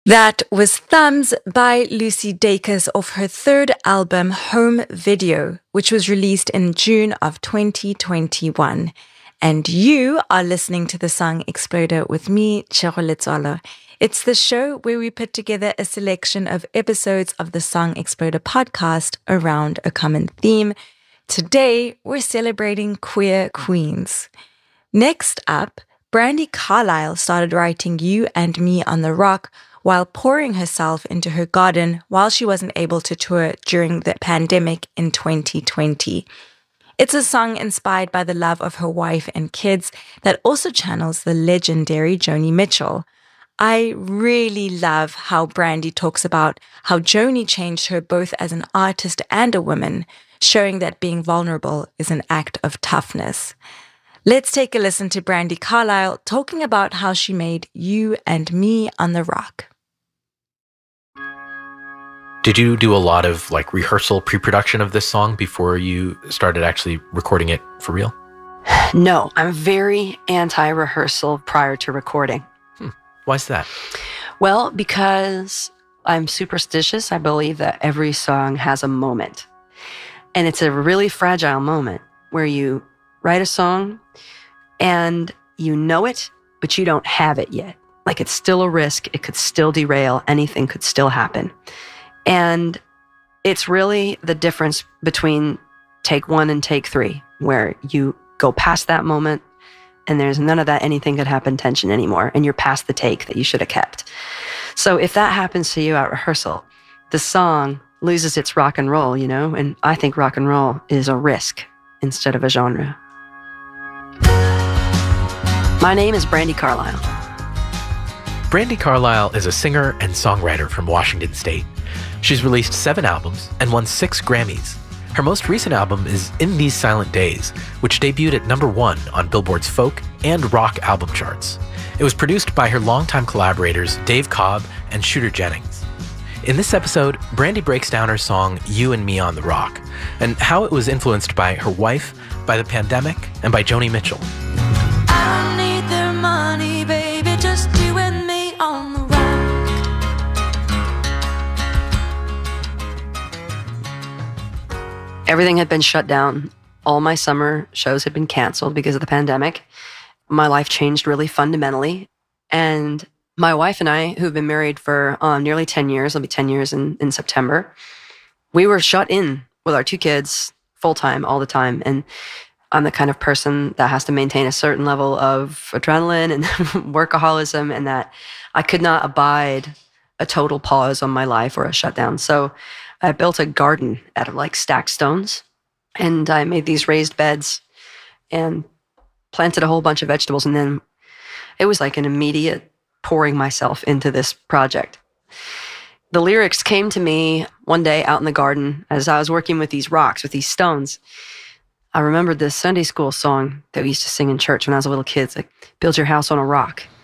That was Thumbs by Lucy Dacus off her third album, Home Video, which was released in June of 2021. And you are listening to the Song Exploder with me, Chero Letswalo. It's the show where we put together a selection of episodes of the Song Exploder podcast around a common theme. Today, we're celebrating queer queens. Next up, Brandi Carlile started writing You and Me on the Rock while pouring herself into her garden while she wasn't able to tour during the pandemic in 2020. It's a song inspired by the love of her wife and kids that also channels the legendary Joni Mitchell. I really love how Brandi talks about how Joni changed her both as an artist and a woman, showing that being vulnerable is an act of toughness. Let's take a listen to Brandi Carlile talking about how she made You and Me on the Rock. Did you do a lot of rehearsal pre-production of this song before you started actually recording it for real? No, I'm very anti-rehearsal prior to recording. Why is that? Well, because I'm superstitious. I believe that every song has a moment. And it's a really fragile moment where you write a song and you know it, but you don't have it yet. Like, it's still a risk. It could still derail. Anything could still happen. And it's really the difference between take one and take three, where you go past that moment and there's none of that anything could happen tension anymore, and you're past the take that you should have kept. So if that happens to you at rehearsal, the song loses its rock and roll, and I think rock and roll is a risk instead of a genre. My name is Brandi Carlile. Brandi Carlile is a singer and songwriter from Washington State. She's released 7 albums and won 6 Grammys. Her most recent album is In These Silent Days, which debuted at #1 on Billboard's folk and rock album charts. It was produced by her longtime collaborators Dave Cobb and Shooter Jennings. In this episode, Brandi breaks down her song You and Me on the Rock and how it was influenced by her wife, by the pandemic, and by Joni Mitchell. I don't need their money, baby, just you and me on the rock. Everything had been shut down. All my summer shows had been canceled because of the pandemic. My life changed really fundamentally. And my wife and I, who've been married for nearly 10 years, it'll be 10 years in September, we were shut in with our 2 kids full-time all the time. And I'm the kind of person that has to maintain a certain level of adrenaline and workaholism, and that I could not abide a total pause on my life or a shutdown. So I built a garden out of stacked stones, and I made these raised beds and planted a whole bunch of vegetables. And then it was like an immediate pouring myself into this project. The lyrics came to me one day out in the garden as I was working with these rocks, with these stones. I remembered this Sunday school song that we used to sing in church when I was a little kid. It's like, build your house on a rock.